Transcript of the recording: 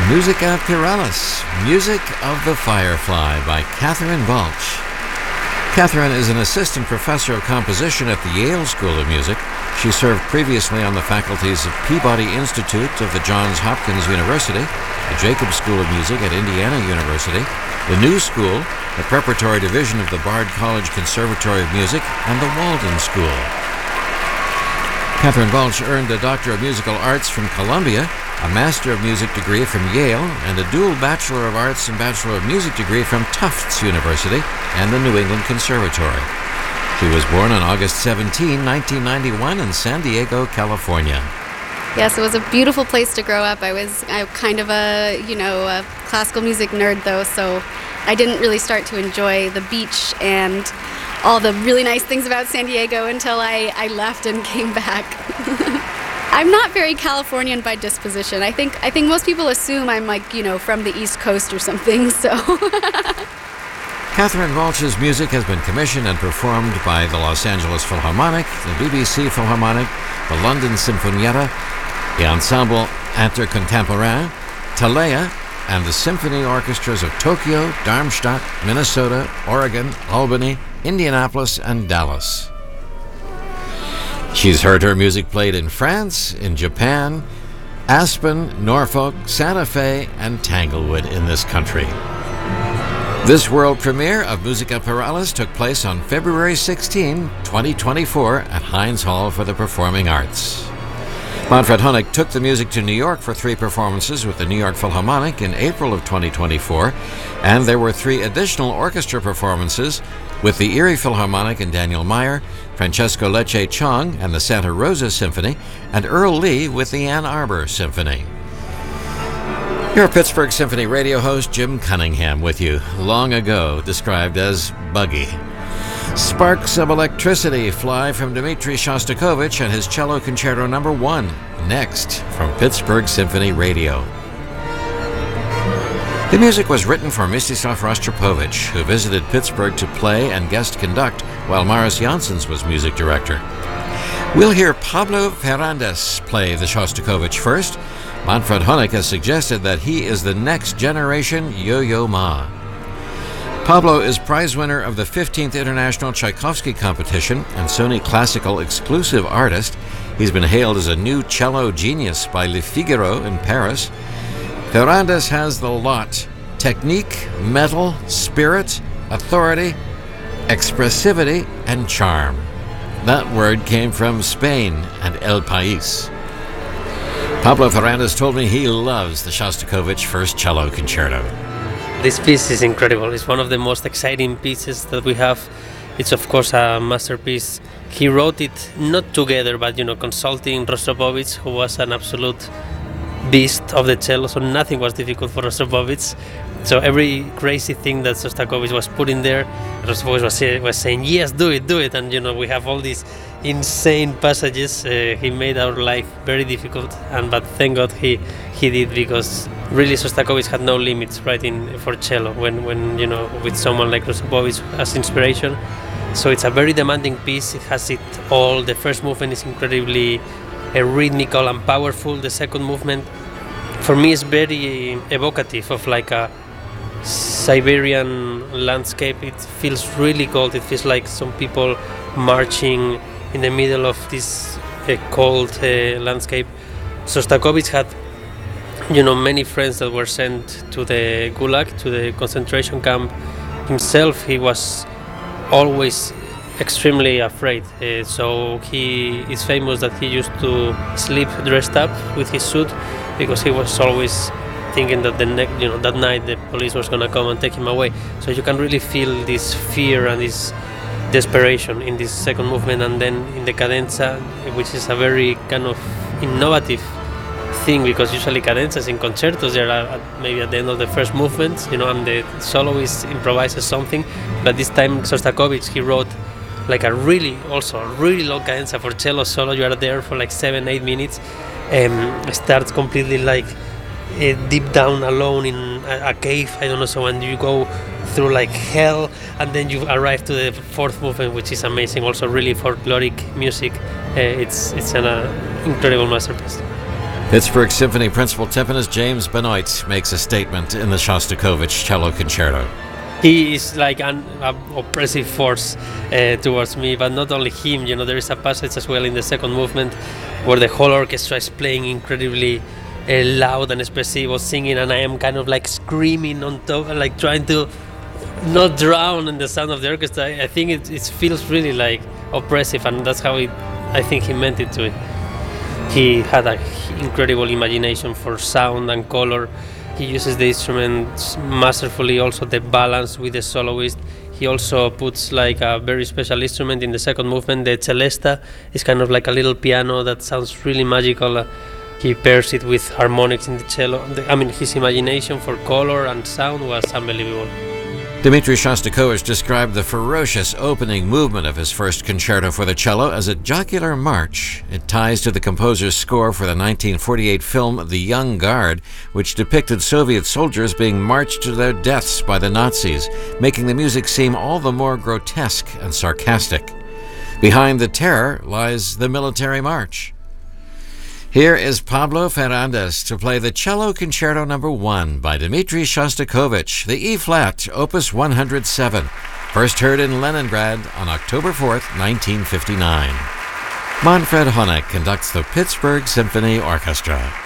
Musica Pyralis, Music of the Firefly by Catherine Balch. Catherine is an assistant professor of composition at the Yale School of Music. She served previously on the faculties of Peabody Institute of the Johns Hopkins University, the Jacobs School of Music at Indiana University, the New School, the preparatory division of the Bard College Conservatory of Music, and the Walden School. Catherine Balch earned a Doctor of Musical Arts from Columbia, a Master of Music degree from Yale, and a dual Bachelor of Arts and Bachelor of Music degree from Tufts University and the New England Conservatory. She was born on August 17, 1991 in San Diego, California. Yes, it was a beautiful place to grow up. I'm kind of a classical music nerd though, so I didn't really start to enjoy the beach and all the really nice things about San Diego until I left and came back. I'm not very Californian by disposition. I think most people assume I'm from the East Coast or something, so. Catherine Balch's music has been commissioned and performed by the Los Angeles Philharmonic, the BBC Philharmonic, the London Sinfonietta, the Ensemble Intercontemporain, Talea, and the symphony orchestras of Tokyo, Darmstadt, Minnesota, Oregon, Albany, Indianapolis, and Dallas. She's heard her music played in France, in Japan, Aspen, Norfolk, Santa Fe, and Tanglewood in this country. This world premiere of Musica Pyralis took place on February 16, 2024 at Heinz Hall for the Performing Arts. Manfred Honeck took the music to New York for 3 performances with the New York Philharmonic in April of 2024, and there were 3 additional orchestra performances with the Erie Philharmonic and Daniel Meyer, Francesco Lecce Chong and the Santa Rosa Symphony, and Earl Lee with the Ann Arbor Symphony. Your Pittsburgh Symphony radio host Jim Cunningham with you, long ago described as buggy. Sparks of Electricity fly from Dmitri Shostakovich and his Cello Concerto No. 1, next from Pittsburgh Symphony Radio. The music was written for Mstislav Rostropovich, who visited Pittsburgh to play and guest conduct while Maris Janssens was music director. We'll hear Pablo Ferrandes play the Shostakovich first. Manfred Honeck has suggested that he is the next generation Yo-Yo Ma. Pablo is prize winner of the 15th International Tchaikovsky Competition and Sony Classical exclusive artist. He's been hailed as a new cello genius by Le Figaro in Paris. Ferrandes has the lot: technique, metal, spirit, authority, expressivity, and charm. That word came from Spain and El País. Pablo Ferrandes told me he loves the Shostakovich First Cello Concerto. This piece is incredible. It's one of the most exciting pieces that we have. It's of course a masterpiece. He wrote it not together, but consulting Rostropovich, who was an absolute beast of the cello, so nothing was difficult for Rostropovich. So every crazy thing that Shostakovich was putting there, Rostropovich was saying, yes, do it. And we have all these insane passages. He made our life very difficult, but thank God he did, because really Shostakovich had no limits writing for cello when with someone like Rostropovich as inspiration. So it's a very demanding piece. It has it all. The first movement is incredibly rhythmical and powerful. The second movement, for me, is very evocative of like a Siberian landscape. It feels really cold. It feels like some people marching in the middle of this cold landscape. Shostakovich had many friends that were sent to the Gulag, to the concentration camp. Himself, he was always extremely afraid. So he is famous that he used to sleep dressed up with his suit, because he was always thinking that that night the police was going to come and take him away. So you can really feel this fear and this desperation in this second movement. And then in the cadenza, which is a very kind of innovative thing, because usually cadenzas in concertos, they are maybe at the end of the first movement, and the soloist improvises something. But this time Shostakovich, he wrote like a really long cadenza for cello solo. You are there for like 7-8 minutes. Starts completely like deep down alone in a cave, I don't know, so when you go through like hell, and then you arrive to the fourth movement, which is amazing, also really folkloric music. It's an incredible masterpiece. Pittsburgh Symphony principal timpanist James Benoit makes a statement in the Shostakovich Cello Concerto. He is like an oppressive force towards me, but not only him. There is a passage as well in the second movement where the whole orchestra is playing incredibly loud and expressive, singing, and I am kind of like screaming on top, like trying to not drown in the sound of the orchestra. I think it feels really like oppressive, and that's how I think he meant it to. He had an incredible imagination for sound and color. He uses the instruments masterfully, also the balance with the soloist. He also puts like a very special instrument in the second movement. The celesta is kind of like a little piano that sounds really magical. He pairs it with harmonics in the cello. His imagination for color and sound was unbelievable. Dmitri Shostakovich described the ferocious opening movement of his first concerto for the cello as a jocular march. It ties to the composer's score for the 1948 film The Young Guard, which depicted Soviet soldiers being marched to their deaths by the Nazis, making the music seem all the more grotesque and sarcastic. Behind the terror lies the military march. Here is Pablo Ferrandez to play the Cello Concerto No. 1 by Dmitri Shostakovich, the E-flat, Opus 107, first heard in Leningrad on October 4th, 1959. Manfred Honeck conducts the Pittsburgh Symphony Orchestra.